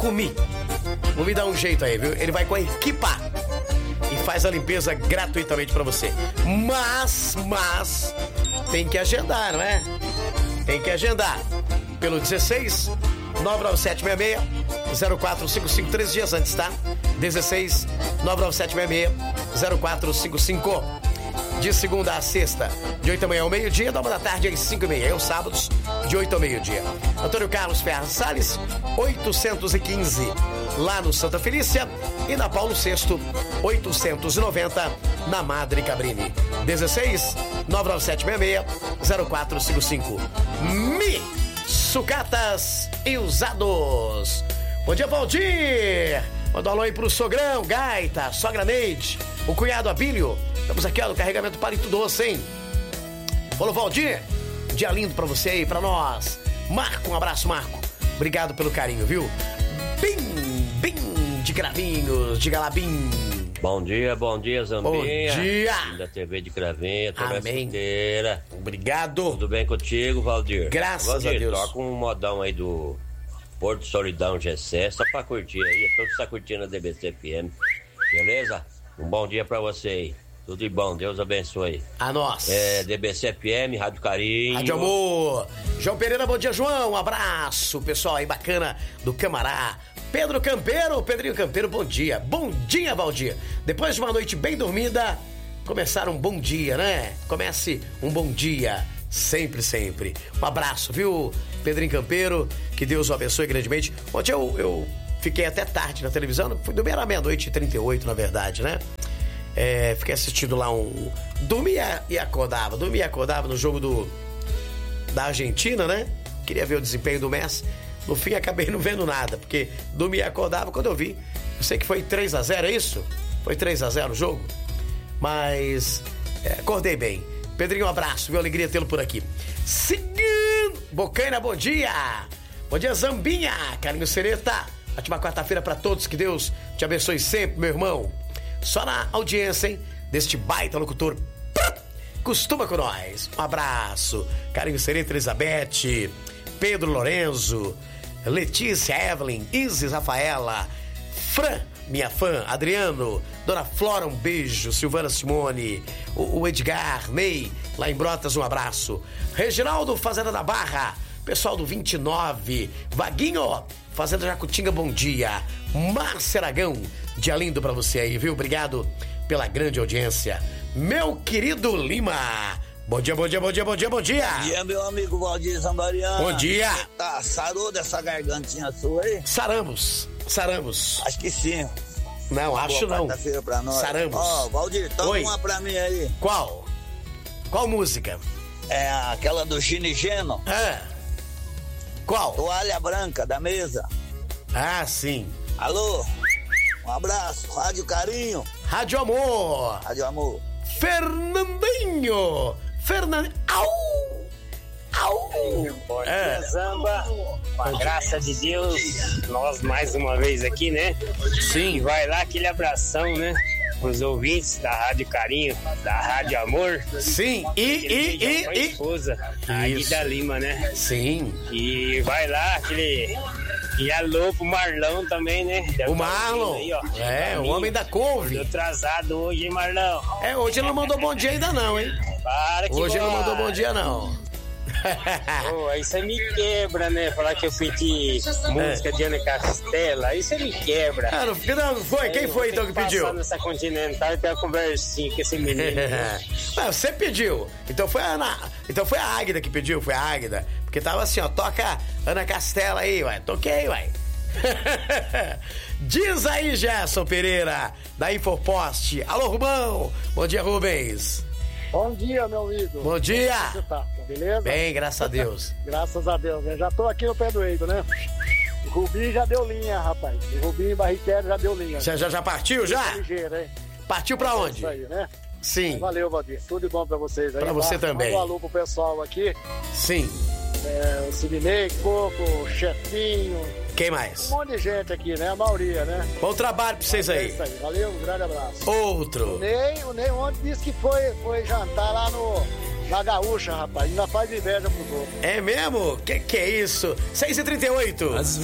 Cumi dá um jeito aí, viu? Ele vai com a equipa e faz a limpeza gratuitamente pra você. Mas tem que agendar, não é? Tem que agendar pelo 16 99766 0455, 3 dias antes, tá? 16 99766 0455. De segunda a sexta, de 8 da manhã ao meio-dia, da 1 da tarde às 5h30. E aos sábados, de 8 ao meio-dia. Antônio Carlos Ferraz Salles, 815, lá no Santa Felícia. E na Paulo VI, 890, na Madre Cabrini. 16 99766 0455. Sucatas e usados. Bom dia, Valdir. Manda um alô aí pro sogrão, Gaita, sogra Neide, o cunhado Abílio. Estamos aqui, ó, no carregamento Palito Doce, hein? Falou, Valdir. Um dia lindo pra você aí, pra nós. Marco, um abraço, Marco. Obrigado pelo carinho, viu? Bim de Cravinhos, de Galabim. Bom dia, Zambinha. Bom dia. Da TV de Cravinha, TV Amém. Solteira. Obrigado. Tudo bem contigo, Valdir? Graças Valdir, a Deus. Toca um modão aí do Porto Solidão GC, só pra curtir aí. Todos estão curtindo a DBC FM. Beleza? Um bom dia pra você aí. Tudo de bom, Deus abençoe. A nós. DBC FM, Rádio Carinho. Rádio Amor. João Pereira, bom dia, João. Um abraço, pessoal aí bacana do Camará. Pedro Campeiro, Pedrinho Campeiro, bom dia. Bom dia, Valdir. Depois de uma noite bem dormida, começar um bom dia, né? Comece um bom dia. Sempre. Um abraço, viu, Pedrinho Campeiro? Que Deus o abençoe grandemente. Ontem eu fiquei até tarde na televisão. Fui dormir, era meia-noite e 38, na verdade, né? Fiquei assistindo lá dormia e acordava no jogo da Argentina, né? Queria ver o desempenho do Messi. No fim acabei não vendo nada, porque dormia e acordava quando eu vi. Eu sei que foi 3-0, é isso? Foi 3-0 o jogo? Mas acordei bem. Pedrinho, um abraço, viu? Alegria tê-lo por aqui. Seguindo, Bocaina, bom dia. Bom dia, Zambinha, Carinho Sereta. Ótima quarta-feira pra todos, que Deus te abençoe sempre, meu irmão. Só na audiência, hein? Deste baita locutor. Costuma com nós. Um abraço. Carinho Sereta, Elizabeth, Pedro Lorenzo, Letícia, Evelyn, Isis, Rafaela, Fran, minha fã, Adriano, Dona Flora, um beijo, Silvana Simone, o Edgar, Ney, lá em Brotas, um abraço. Reginaldo, Fazenda da Barra, pessoal do 29, Vaguinho, Fazenda Jacutinga, bom dia. Márcia Aragão, dia lindo pra você aí, viu? Obrigado pela grande audiência. Meu querido Lima, bom dia. Bom dia, meu amigo Valdir Zambariano. Bom dia. Você tá, sarou dessa gargantinha sua aí? Saramos. Acho que sim. Não, acho não. Quarta-feira pra nós. Saramos. Ó, Valdir, toma uma pra mim aí. Qual música? É aquela do Ginigeno. Qual? Toalha branca da mesa. Ah, sim. Alô, um abraço, Rádio Carinho. Rádio Amor. Fernandinho. Bom dia, Zamba. Com a graça de Deus, nós mais uma vez aqui, né? Sim. E vai lá aquele abração, né? Os ouvintes da Rádio Carinho, da Rádio Amor. Sim. E esposa, a Aguida Lima, né? Sim. E vai lá aquele... E alô pro Marlão também, né? O Marlon. Aí, ó. O homem da couve. Tô atrasado hoje, hein, Marlão? Hoje ele não mandou bom dia ainda não, hein? Para que hoje ele não mandou bom dia não. Aí você me quebra, né? Falar que eu pedi música de Ana Castela, aí você me quebra. Não foi? Quem foi então que pediu? Passar nessa Continental e ter uma conversinha com esse menino. Não, você pediu. Então foi a Águida que pediu, foi a Águida. Porque tava assim, ó, toca Ana Castela aí, ué. Toquei, ué. Diz aí, Gerson Pereira, da Infopost. Alô, Rubão. Bom dia, Rubens. Bom dia, meu amigo. Bom dia. Como você tá? Beleza? Bem, graças a Deus. Graças a Deus. Eu já tô aqui no pé do Eido, né? O Rubinho já deu linha, rapaz. O Rubinho Barrichello já deu linha. Você já partiu, já? Ligeiro, hein? Partiu pra onde? Isso aí, né? Sim. Valeu, Valdir. Tudo de bom pra vocês aí. Pra você também. Um alô pro pessoal aqui. Sim. O Sidney, Coco, o Chefinho. Quem mais? Um monte de gente aqui, né? A maioria, né? Bom trabalho pra vocês aí. É isso aí. Valeu, um grande abraço. Outro. O Ney ontem disse que foi jantar lá na Gaúcha, rapaz. Ainda faz inveja pros outros. É mesmo? Que é isso? 6h38.